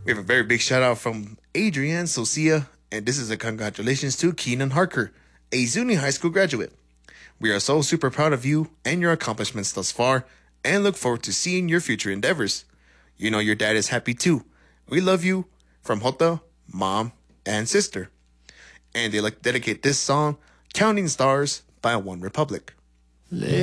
We have a very big shout out from Adrienne Socia, and this is a congratulations to Keenan Harker, a Zuni High School graduate. We are so super proud of you and your accomplishments thus far, and look forward to seeing your future endeavors. You know your dad is happy too. We love you from Jota, mom, and sister. And they like to dedicate this song, Counting Stars by One Republic.